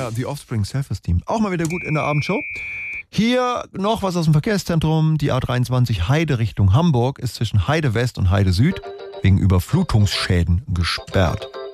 Ja, The Offspring, Self-Esteem. Auch mal wieder gut in der Abendshow. Hier noch was aus dem Verkehrszentrum. Die A23 Heide Richtung Hamburg ist zwischen Heide West und Heide Süd wegen Überflutungsschäden gesperrt.